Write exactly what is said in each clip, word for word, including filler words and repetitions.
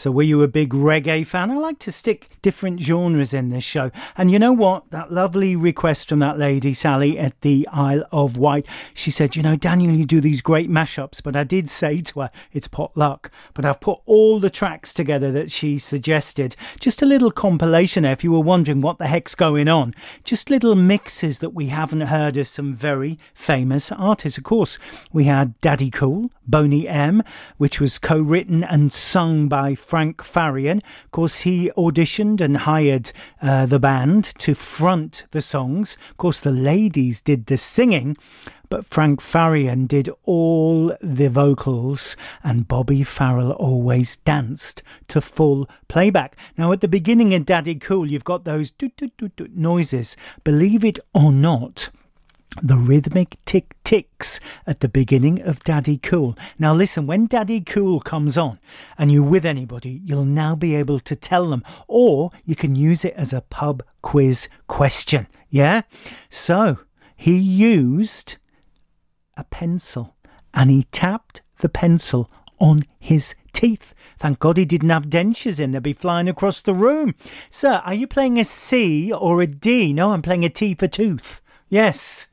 So were you a big reggae fan? I like to stick different genres in this show. And you know what? That lovely request from that lady, Sally, at the Isle of Wight. She said, you know, Daniel, you do these great mashups. But I did say to her, it's potluck. But I've put all the tracks together that she suggested. Just a little compilation there if you were wondering what the heck's going on. Just little mixes that we haven't heard of some very famous artists. Of course, we had Daddy Cool, Boney M, which was co-written and sung by Frank Farian. Of course, he auditioned and hired uh, the band to front the songs. Of course, the ladies did the singing, but Frank Farian did all the vocals, and Bobby Farrell always danced to full playback. Now, at the beginning of Daddy Cool, you've got those doot, doot, doot, doot noises. Believe it or not, the rhythmic tick ticks at the beginning of Daddy Cool. Now listen, when Daddy Cool comes on and you're with anybody, you'll now be able to tell them, or you can use it as a pub quiz question. Yeah? So he used a pencil and he tapped the pencil on his teeth. Thank God he didn't have dentures in. They'd be flying across the room. Sir, are you playing a C or a D? No, I'm playing a T for tooth. Yes.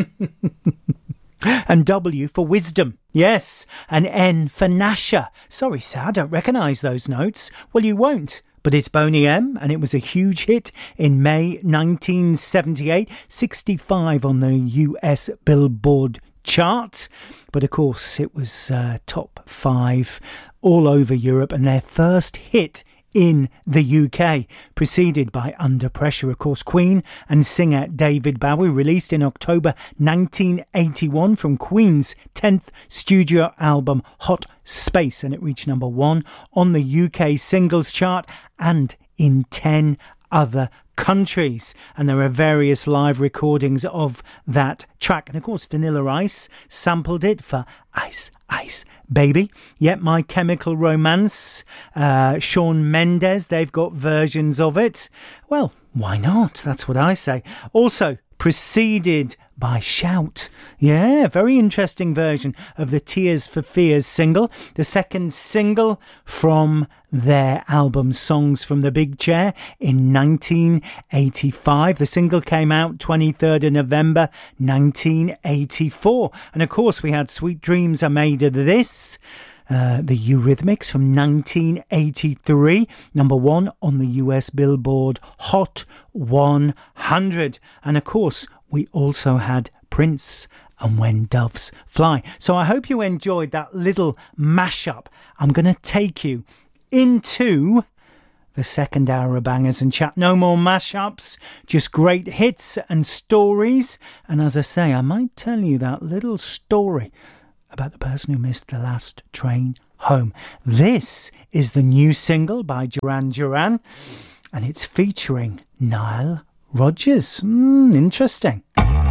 And W for wisdom. Yes. And N for Nasha. Sorry, sir, I don't recognise those notes. Well, you won't. But it's Boney M, and it was a huge hit in May nineteen seventy-eight. sixty-five on the U S Billboard chart. But of course, it was uh, top five all over Europe, and their first hit in the U K, preceded by Under Pressure. Of course, Queen and singer David Bowie, released in October nineteen eighty-one from Queen's tenth studio album Hot Space, and it reached number one on the U K singles chart and in ten other countries. And there are various live recordings of that track, and of course Vanilla Ice sampled it for Ice Ice Baby. Yet My Chemical Romance, uh, Shawn Mendes, they've got versions of it. Well, why not? That's what I say. Also preceded by Shout. Yeah, very interesting version of the Tears for Fears single, the second single from their album Songs from the Big Chair in nineteen eighty-five. The single came out twenty-third of November nineteen eighty-four. And of course we had Sweet Dreams Are Made of This, Uh, the Eurythmics from nineteen eighty-three, number one on the U S Billboard Hot one hundred. And of course, we also had Prince and When Doves Fly. So I hope you enjoyed that little mashup. I'm going to take you into the second hour of Bangers and Chat. No more mashups, just great hits and stories. And as I say, I might tell you that little story about the person who missed the last train home. This is the new single by Duran Duran, and it's featuring Nile Rodgers. Mm, interesting.